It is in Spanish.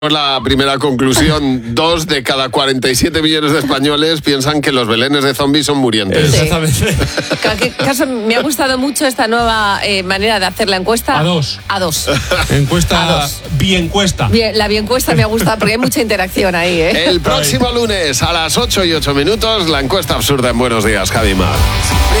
La primera conclusión, 2 de cada 47 millones de españoles piensan que los belenes de zombies son murientes. Sí. Exactamente. Caso, me ha gustado mucho esta nueva manera de hacer la encuesta. A dos. Encuesta. Biencuesta. Bien, la biencuesta me ha gustado porque hay mucha interacción ahí, ¿eh? El próximo lunes a las 8:08, la encuesta absurda en Buenos Días, Javi Mar.